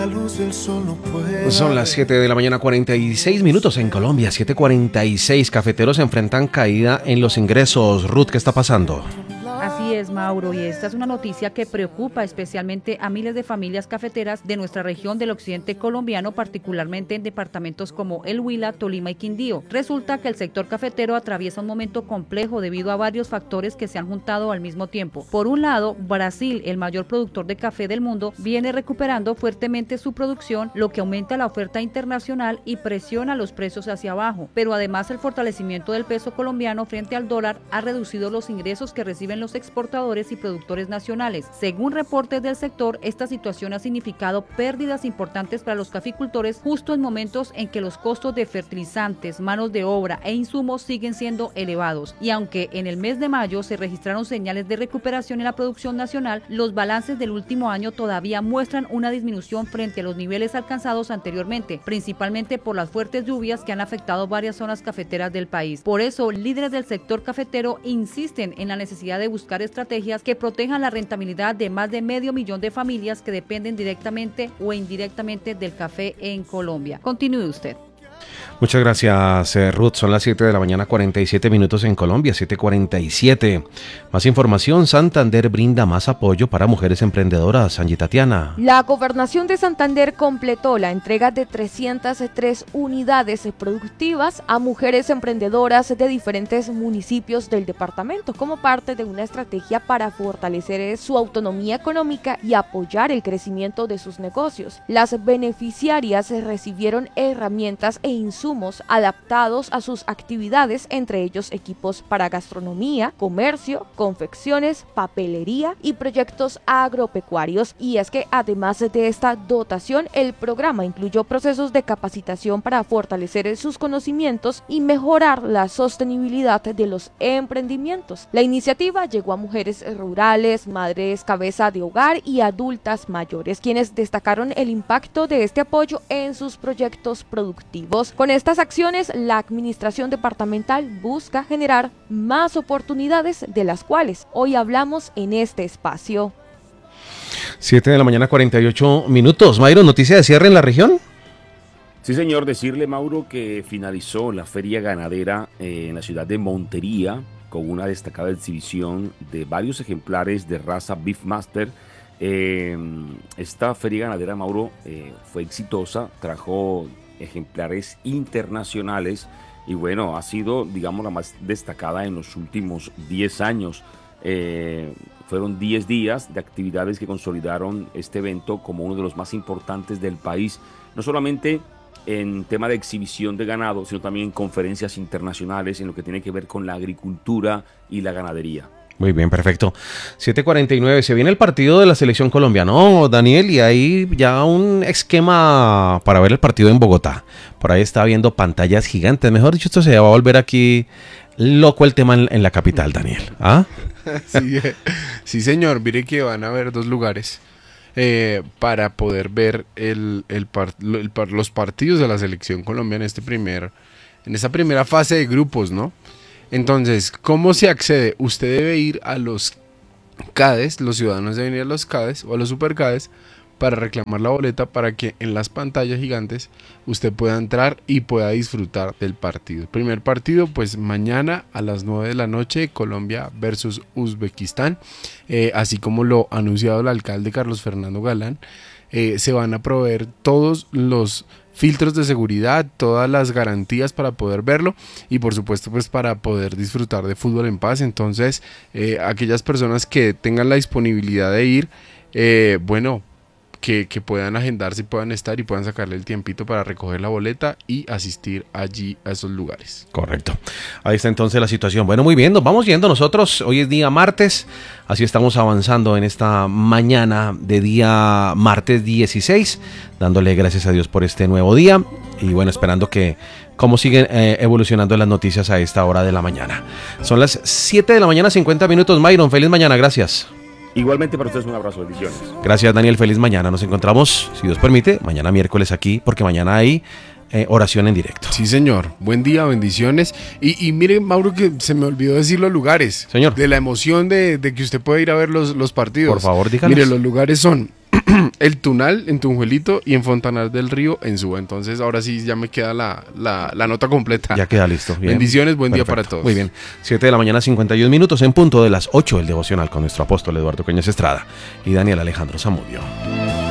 luz del sol no puede. Son las 7 de la mañana, 46 minutos en Colombia, 7:46. Cafeteros enfrentan caída en los ingresos. Ruth, ¿qué está pasando? Así es, Mauro, y esta es una noticia que preocupa especialmente a miles de familias cafeteras de nuestra región del occidente colombiano, particularmente en departamentos como El Huila, Tolima y Quindío. Resulta que el sector cafetero atraviesa un momento complejo debido a varios factores que se han juntado al mismo tiempo. Por un lado, Brasil, el mayor productor de café del mundo, viene recuperando fuertemente su producción, lo que aumenta la oferta internacional y presiona los precios hacia abajo. Pero además el fortalecimiento del peso colombiano frente al dólar ha reducido los ingresos que reciben los exportadores y productores nacionales. Según reportes del sector, esta situación ha significado pérdidas importantes para los caficultores justo en momentos en que los costos de fertilizantes, manos de obra e insumos siguen siendo elevados. Y aunque en el mes de mayo se registraron señales de recuperación en la producción nacional, los balances del último año todavía muestran una disminución frente a los niveles alcanzados anteriormente, principalmente por las fuertes lluvias que han afectado varias zonas cafeteras del país. Por eso, líderes del sector cafetero insisten en la necesidad de buscar estrategias que protejan la rentabilidad de más de 500,000 de familias que dependen directamente o indirectamente del café en Colombia. Continúe usted. Muchas gracias, Ruth. Son las 7 de la mañana, 47 minutos en Colombia, 7:47. Más información, Santander brinda más apoyo para mujeres emprendedoras. Angie Tatiana. La Gobernación de Santander completó la entrega de 303 unidades productivas a mujeres emprendedoras de diferentes municipios del departamento, como parte de una estrategia para fortalecer su autonomía económica y apoyar el crecimiento de sus negocios. Las beneficiarias recibieron herramientas e insumos adaptados a sus actividades, entre ellos equipos para gastronomía, comercio, confecciones, papelería y proyectos agropecuarios. Y es que además de esta dotación, el programa incluyó procesos de capacitación para fortalecer sus conocimientos y mejorar la sostenibilidad de los emprendimientos. La iniciativa llegó a mujeres rurales, madres cabeza de hogar y adultas mayores, quienes destacaron el impacto de este apoyo en sus proyectos productivos. Con estas acciones, la administración departamental busca generar más oportunidades, de las cuales hoy hablamos en este espacio. 7 de la mañana, 48 minutos. Mayro, ¿noticia de cierre en la región? Sí, señor, decirle, Mauro, que finalizó la feria ganadera en la ciudad de Montería con una destacada exhibición de varios ejemplares de raza Beefmaster. Esta feria ganadera, Mauro, fue exitosa, trajo ejemplares internacionales y bueno, ha sido, digamos, la más destacada en los últimos 10 años. Fueron 10 días de actividades que consolidaron este evento como uno de los más importantes del país, no solamente en tema de exhibición de ganado, sino también en conferencias internacionales en lo que tiene que ver con la agricultura y la ganadería. Muy bien, perfecto. 7:49, se viene el partido de la selección colombiana, ¿no, Daniel? Y hay ya un esquema para ver el partido en Bogotá. Por ahí está viendo pantallas gigantes. Mejor dicho, esto se va a volver aquí loco el tema en la capital, Daniel. ¿Ah? Sí, señor. Mire que van a haber dos lugares para poder ver los partidos de la selección colombiana en esta primera fase de grupos, ¿no? Entonces, ¿cómo se accede? Usted debe ir a los CADES, los ciudadanos deben ir a los CADES o a los superCADES para reclamar la boleta para que en las pantallas gigantes usted pueda entrar y pueda disfrutar del partido. El primer partido, pues mañana a las 9 de la noche, Colombia versus Uzbekistán, así como lo ha anunciado el alcalde Carlos Fernando Galán. Se van a proveer todos los filtros de seguridad, todas las garantías para poder verlo y por supuesto pues para poder disfrutar de fútbol en paz. Entonces aquellas personas que tengan la disponibilidad de ir, que puedan agendarse y puedan estar y puedan sacarle el tiempito para recoger la boleta y asistir allí a esos lugares. Correcto. Ahí está entonces la situación. Bueno, muy bien, nos vamos yendo nosotros. Hoy es día martes, así estamos avanzando en esta mañana de día martes 16, dándole gracias a Dios por este nuevo día y bueno, esperando que cómo siguen evolucionando las noticias a esta hora de la mañana. Son las 7 de la mañana, 50 minutos. Myron, feliz mañana, gracias. Igualmente para ustedes un abrazo, bendiciones. Gracias, Daniel, feliz mañana. Nos encontramos, si Dios permite, mañana miércoles aquí, porque mañana hay oración en directo. Sí, señor. Buen día, bendiciones. Y mire, Mauro, que se me olvidó decir los lugares. Señor. De la emoción de que usted puede ir a ver los partidos. Por favor, díganos. Mire, los lugares son el Tunal en Tunjuelito y en Fontanar del Río en Suba. Entonces ahora sí ya me queda la nota completa. Ya queda listo. Bien. Bendiciones, buen Perfecto. día para todos. Muy bien. 7 de la mañana, 51 minutos, en punto de las 8, el devocional con nuestro apóstol Eduardo Cañas Estrada y Daniel Alejandro Zamudio.